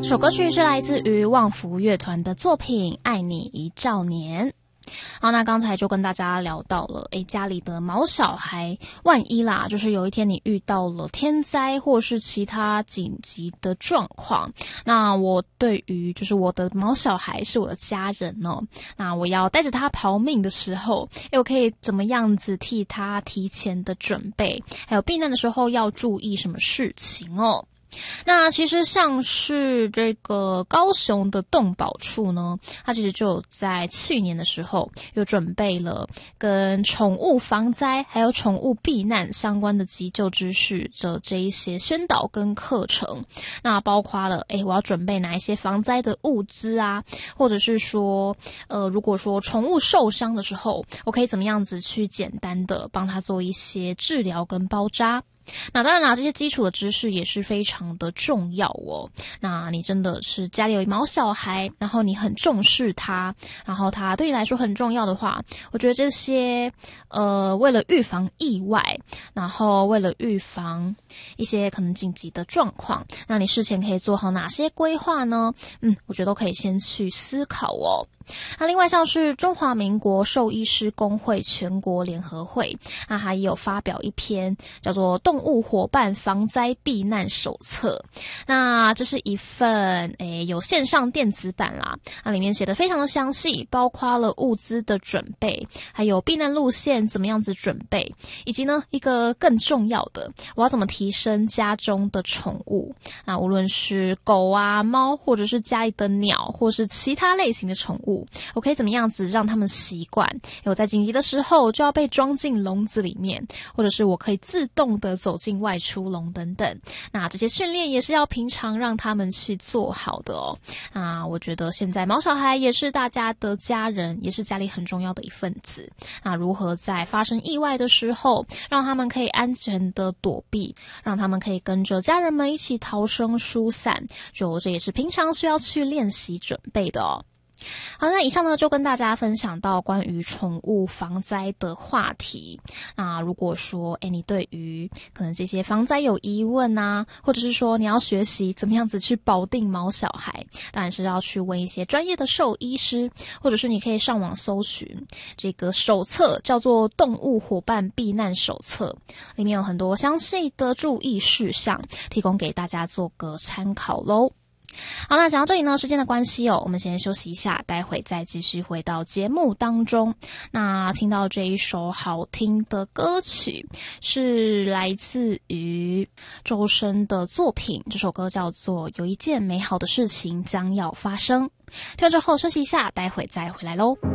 首歌曲是来自于旺福乐团的作品《爱你一兆年》。好，那刚才就跟大家聊到了，家里的毛小孩，万一啦，就是有一天你遇到了天灾或是其他紧急的状况，那我对于就是我的毛小孩是我的家人哦，那我要带着他逃命的时候，我可以怎么样子替他提前的准备，还有避难的时候要注意什么事情哦。那其实像是这个高雄的动保处呢，它其实就有在去年的时候有准备了跟宠物防灾还有宠物避难相关的急救知识的这一些宣导跟课程，那包括了我要准备哪一些防灾的物资啊，或者是说如果说宠物受伤的时候，我可以怎么样子去简单的帮它做一些治疗跟包扎。那当然啦，这些基础的知识也是非常的重要哦。那你真的是家里有毛小孩，然后你很重视他，然后他对你来说很重要的话，我觉得这些为了预防意外，然后为了预防一些可能紧急的状况，那你事前可以做好哪些规划呢？我觉得都可以先去思考哦。那另外像是中华民国兽医师工会全国联合会，那还有发表一篇叫做《动物伙伴防灾避难手册》，那这是一份有线上电子版啦，那里面写的非常的详细，包括了物资的准备，还有避难路线怎么样子准备，以及呢一个更重要的，我要怎么提升家中的宠物，那无论是狗啊猫，或者是家里的鸟，或是其他类型的宠物，我可以怎么样子让他们习惯我在紧急的时候就要被装进笼子里面，或者是我可以自动的走进外出笼等等，那这些训练也是要平常让他们去做好的哦。我觉得现在毛小孩也是大家的家人，也是家里很重要的一份子，那如何在发生意外的时候让他们可以安全的躲避，让他们可以跟着家人们一起逃生疏散，这也是平常需要去练习准备的哦。好，那以上呢就跟大家分享到关于宠物防灾的话题。那如果说你对于可能这些防灾有疑问啊，或者是说你要学习怎么样子去保定毛小孩，当然是要去问一些专业的兽医师，或者是你可以上网搜寻这个手册，叫做《动物伙伴避难手册》，里面有很多详细的注意事项，提供给大家做个参考咯。好，那讲到这里呢，时间的关系我们先休息一下，待会再继续回到节目当中。那听到这一首好听的歌曲是来自于周深的作品，这首歌叫做《有一件美好的事情将要发生》。听完之后休息一下，待会再回来咯。